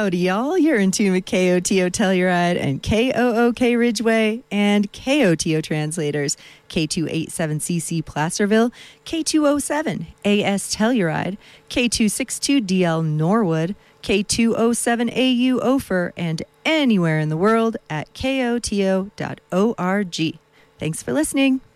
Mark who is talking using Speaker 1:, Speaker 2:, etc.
Speaker 1: Howdy, y'all. You're in tune with KOTO Telluride and KOOK Ridgeway and KOTO translators. K287CC Placerville, K207 AS Telluride, K262DL Norwood, K207AU Ophir, and anywhere in the world at KOTO.org. Thanks for listening.